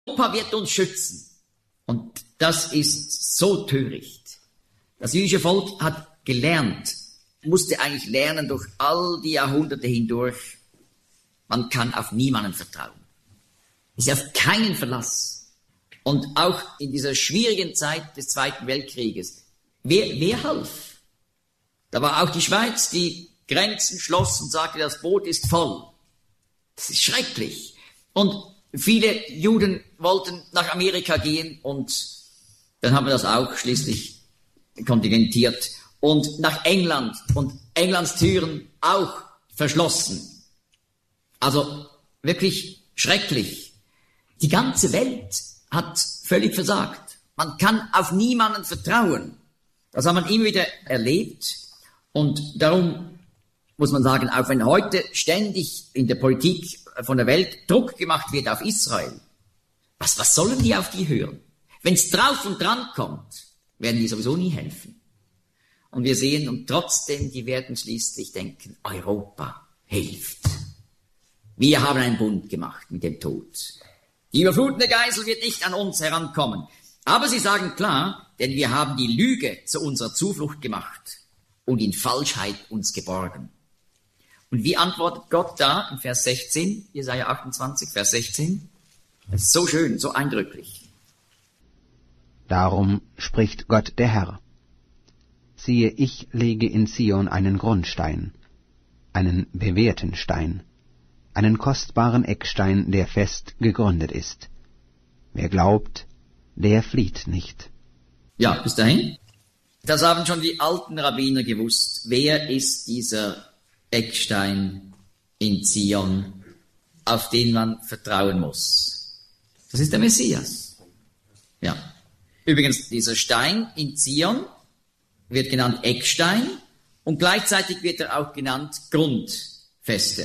Europa wird uns schützen. Und das ist so töricht. Das jüdische Volk hat gelernt, musste eigentlich lernen durch all die Jahrhunderte hindurch, man kann auf niemanden vertrauen. Es ist auf keinen Verlass. Und auch in dieser schwierigen Zeit des Zweiten Weltkrieges, wer half? Da war auch die Schweiz, die Grenzen schloss und sagte, das Boot ist voll. Das ist schrecklich. Und viele Juden wollten nach Amerika gehen und dann haben wir das auch schließlich kontingentiert. Und nach England und Englands Türen auch verschlossen. Also wirklich schrecklich. Die ganze Welt hat völlig versagt. Man kann auf niemanden vertrauen. Das hat man immer wieder erlebt. Und darum muss man sagen, auch wenn heute ständig in der Politik von der Welt Druck gemacht wird auf Israel, was sollen die auf die hören? Wenn es drauf und dran kommt, werden die sowieso nie helfen. Und wir sehen, und trotzdem, die werden schließlich denken, Europa hilft. Wir haben einen Bund gemacht mit dem Tod. Die überflutende Geisel wird nicht an uns herankommen. Aber sie sagen klar, denn wir haben die Lüge zu unserer Zuflucht gemacht und in Falschheit uns geborgen. Und wie antwortet Gott da in Vers 16, Jesaja 28, Vers 16? Das ist so schön, so eindrücklich. Darum spricht Gott der Herr. Siehe, ich lege in Zion einen Grundstein, einen bewährten Stein, einen kostbaren Eckstein, der fest gegründet ist. Wer glaubt, der flieht nicht. Ja, bis dahin. Das haben schon die alten Rabbiner gewusst. Wer ist dieser Eckstein in Zion, auf den man vertrauen muss? Das ist der Messias. Ja. Übrigens, dieser Stein in Zion wird genannt Eckstein und gleichzeitig wird er auch genannt Grundfeste.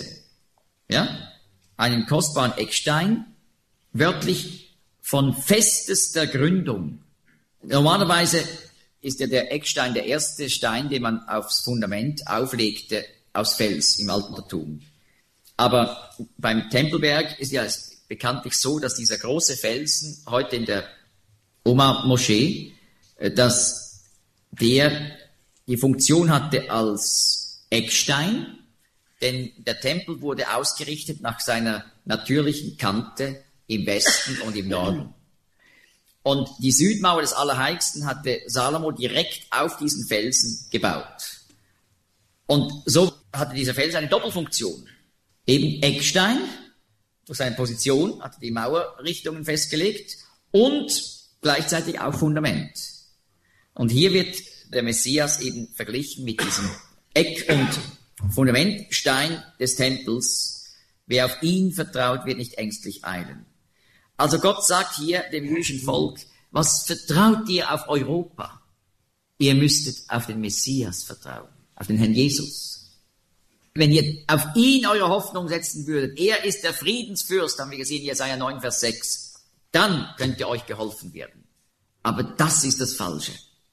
Ja? Einen kostbaren Eckstein, wörtlich von festester Gründung. Normalerweise ist ja der Eckstein der erste Stein, den man aufs Fundament auflegte aus Fels im Altertum. Aber beim Tempelberg ist ja bekanntlich so, dass dieser große Felsen heute in der Omar-Moschee, dass der die Funktion hatte als Eckstein, denn der Tempel wurde ausgerichtet nach seiner natürlichen Kante im Westen und im Norden. Und die Südmauer des Allerheiligsten hatte Salomo direkt auf diesen Felsen gebaut. Und so hatte dieser Felsen eine Doppelfunktion. Eben Eckstein, durch seine Position, hatte die Mauerrichtungen festgelegt und gleichzeitig auch Fundament. Und hier wird der Messias eben verglichen mit diesem Eck- und Fundamentstein des Tempels. Wer auf ihn vertraut, wird nicht ängstlich eilen. Also Gott sagt hier dem jüdischen Volk, was vertraut ihr auf Europa? Ihr müsstet auf den Messias vertrauen, auf den Herrn Jesus. Wenn ihr auf ihn eure Hoffnung setzen würdet, er ist der Friedensfürst, haben wir gesehen, Jesaja 9, Vers 6, dann könnte euch geholfen werden. Aber das ist das Falsche.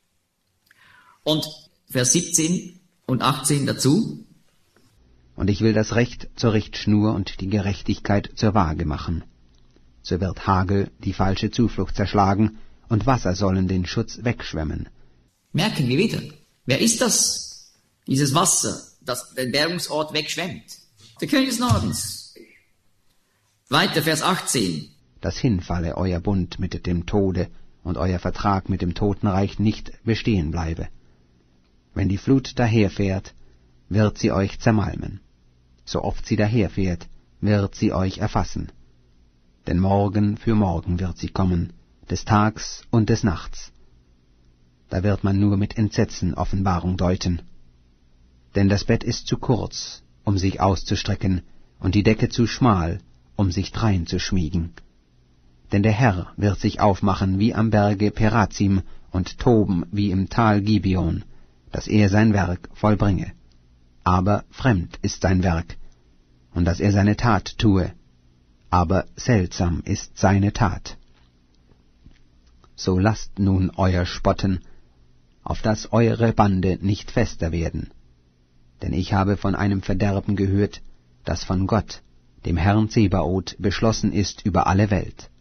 Und Vers 17 und 18 dazu. Und ich will das Recht zur Richtschnur und die Gerechtigkeit zur Waage machen. So wird Hagel die falsche Zuflucht zerschlagen, und Wasser sollen den Schutz wegschwemmen. Merken wir wieder. Wer ist das? Dieses Wasser, das den Bergungsort wegschwemmt. Der König des Nordens. Weiter, Vers 18. Dass hinfalle euer Bund mit dem Tode und euer Vertrag mit dem Totenreich nicht bestehen bleibe. Wenn die Flut daherfährt, wird sie euch zermalmen. So oft sie daherfährt, wird sie euch erfassen. Denn Morgen für Morgen wird sie kommen, des Tags und des Nachts. Da wird man nur mit Entsetzen Offenbarung deuten. Denn das Bett ist zu kurz, um sich auszustrecken, und die Decke zu schmal, um sich drein zu schmiegen. Denn der Herr wird sich aufmachen wie am Berge Perazim und toben wie im Tal Gibeon, dass er sein Werk vollbringe. Aber fremd ist sein Werk, und dass er seine Tat tue, aber seltsam ist seine Tat. So lasst nun euer Spotten, auf dass eure Bande nicht fester werden. Denn ich habe von einem Verderben gehört, das von Gott, dem Herrn Zebaoth, beschlossen ist über alle Welt.